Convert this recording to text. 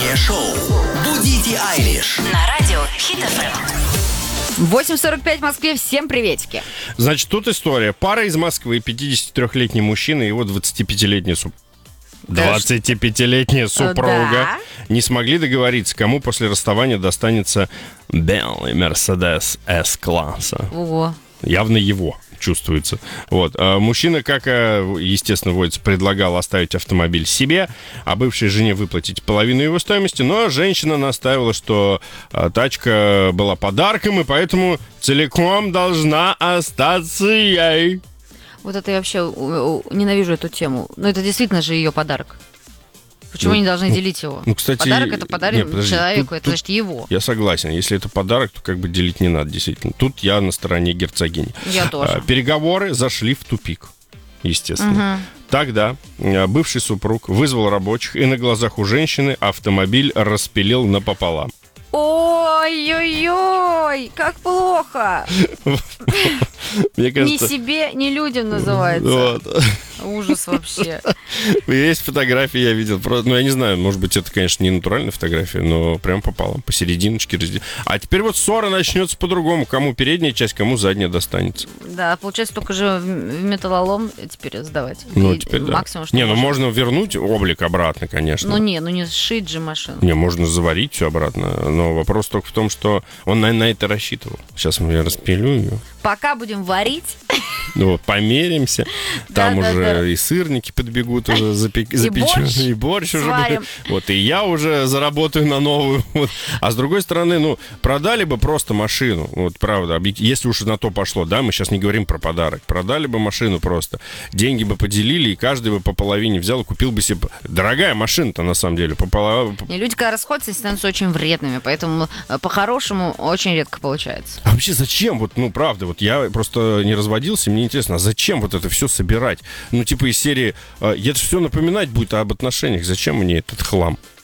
Утреннее шоу «Будите Айлиш» На радио Хит FM. 8:45 в Москве. Всем приветики. Значит, тут история. Пара из Москвы, 53-летний мужчина и его 25-летняя супруга. 25-летняя супруга Да. не смогли договориться, кому после расставания достанется белый Мерседес С-класса. Ого. Явно его чувствуется. Вот. А мужчина, как, естественно, водится, предлагал оставить автомобиль себе, а бывшей жене выплатить половину его стоимости, но женщина настаивала, что тачка была подарком, и поэтому целиком должна остаться ей. Вот это я вообще ненавижу эту тему. Но это действительно же ее подарок. Почему они должны делить его? Ну, кстати, Подарок это подарен нет, подожди, человеку, тут- это значит его. Я согласен. Если это подарок, то как бы делить не надо, действительно. Тут я на стороне герцогини. Я тоже. Переговоры зашли в тупик, естественно. Тогда бывший супруг вызвал рабочих, и на глазах у женщины автомобиль распилил напополам. Ой-ой-ой, как плохо. Мне Ни кажется... себе, ни людям называется. Вот. Ужас вообще. Есть фотографии, я видел. Ну, я не знаю, может быть, это, конечно, не натуральная фотография, но прям пополам, посерединочке. А теперь вот ссора начнется по-другому. Кому передняя часть, кому задняя достанется. Да, получается, только же в металлолом теперь сдавать. Ну, И теперь да. максимум, что Не, ну можно. можно вернуть облик обратно, конечно. Ну не сшить же машину. Не, можно заварить все обратно. Но вопрос только в том, что он, наверное, на это рассчитывал. Сейчас я распилю ее. Пока будем варить. Ну вот, померимся. Там уже и сырники подбегут уже запечены. И борщ уже сварим. будет. Вот, и я уже заработаю на новую. Вот. А с другой стороны, ну, продали бы просто машину. Вот, правда, если уж на то пошло, да, мы сейчас не говорим про подарок. Продали бы машину просто. Деньги бы поделили, и каждый бы по половине взял и купил бы себе... Дорогая машина-то, на самом деле. И люди, когда расходятся, становятся очень вредными, поэтому по-хорошему очень редко получается. А вообще зачем? Вот, ну, правда, вот я просто не разводился, мне интересно, а зачем вот это все собирать? Ну, типа из серии, это все напоминать будет об отношениях, зачем мне этот хлам?